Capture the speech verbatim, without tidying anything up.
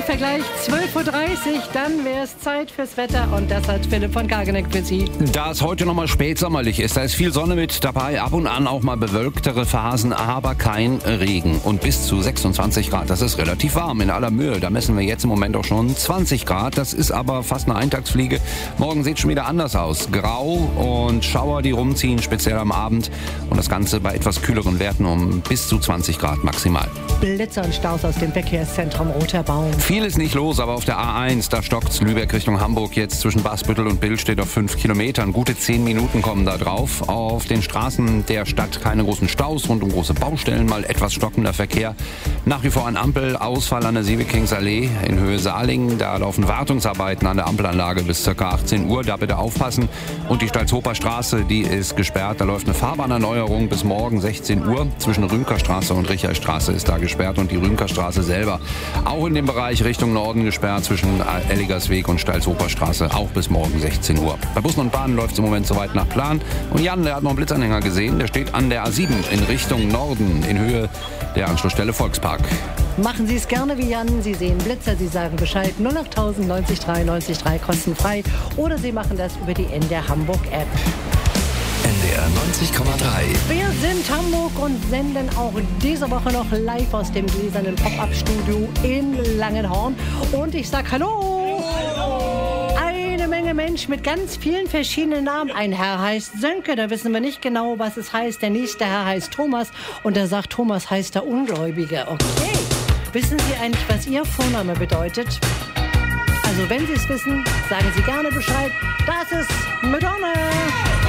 Vergleich zwölf Uhr dreißig, dann wäre es Zeit fürs Wetter und das hat Philipp von Kageneck für Sie. Da es heute nochmal spätsommerlich ist, da ist viel Sonne mit dabei, ab und an auch mal bewölktere Phasen, aber kein Regen und bis zu sechsundzwanzig Grad. Das ist relativ warm in aller Mühe. Da messen wir jetzt im Moment auch schon zwanzig Grad. Das ist aber fast eine Eintagsfliege. Morgen sieht es schon wieder anders aus. Grau und Schauer, die rumziehen, speziell am Abend. Und das Ganze bei etwas kühleren Werten um bis zu zwanzig Grad maximal. Blitzer und Staus aus dem Verkehrszentrum Roter Baum. Viel ist nicht los, aber auf der A eins, da stockt's. Lübeck Richtung Hamburg jetzt zwischen Basbüttel und Bill steht auf fünf Kilometern. Gute zehn Minuten kommen da drauf. Auf den Straßen der Stadt keine großen Staus, rund um große Baustellen mal etwas stockender Verkehr. Nach wie vor ein Ampelausfall an der Sievekingsallee in Höhe Saarling. Da laufen Wartungsarbeiten an der Ampelanlage bis ca. achtzehn Uhr. Da bitte aufpassen. Und die Stalzhofer Straße, die ist gesperrt. Da läuft eine Fahrbahnerneuerung bis morgen sechzehn Uhr. Zwischen Rümkerstraße und Richerstraße ist da gesperrt und die Rümkerstraße selber auch in dem Bereich Richtung Norden gesperrt zwischen Elligersweg und Stalzhofer Straße auch bis morgen sechzehn Uhr. Bei Bussen und Bahnen läuft es im Moment soweit nach Plan. Und Jan, der hat noch einen Blitzanhänger gesehen. Der steht an der A sieben in Richtung Norden in Höhe der Anschlussstelle Volkspark. Machen Sie es gerne wie Jan. Sie sehen Blitzer, Sie sagen Bescheid. null acht null null neun drei neun drei kostenfrei. Oder Sie machen das über die N D R Hamburg App. N D R neunzig Komma drei. Wir sind Hamburg und senden auch diese Woche noch live aus dem gläsernen Pop-Up-Studio in Langenhorn. Und ich sag Hallo! Hallo! Eine Menge Menschen mit ganz vielen verschiedenen Namen. Ein Herr heißt Sönke, da wissen wir nicht genau, was es heißt. Der nächste Herr heißt Thomas und der sagt, Thomas heißt der Ungläubige. Okay. Wissen Sie eigentlich, was Ihr Vorname bedeutet? Also wenn Sie es wissen, sagen Sie gerne Bescheid. Das ist Madonna!